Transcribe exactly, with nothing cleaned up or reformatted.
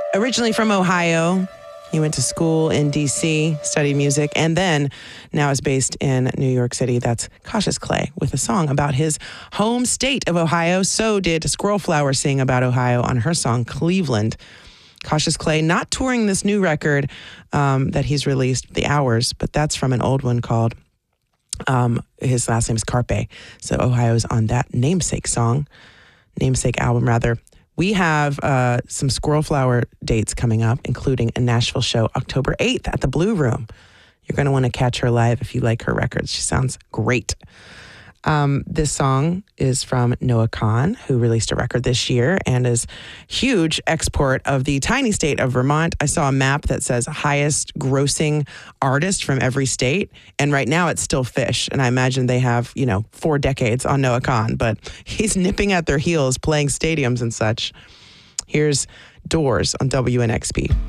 Originally from Ohio, he went to school in D C, studied music, and then now is based in New York City. That's Cautious Clay with a song about his home state of Ohio. So did Squirrel Flower sing about Ohio on her song Cleveland. Cautious Clay not touring this new record um, that he's released, The Hours, but that's from an old one called, um, his last name is Carpe. So Ohio's on that namesake song, namesake album rather. We have uh, some Squirrel Flower dates coming up, including a Nashville show October eighth at the Blue Room. You're going to want to catch her live if you like her records. She sounds great. Um, this song is from Noah Kahan, who released a record this year and is huge export of the tiny state of Vermont. I saw a map that says highest grossing artist from every state. And right now it's still Fish. And I imagine they have, you know, four decades on Noah Kahan, but he's nipping at their heels, playing stadiums and such. Here's Doors on W N X P.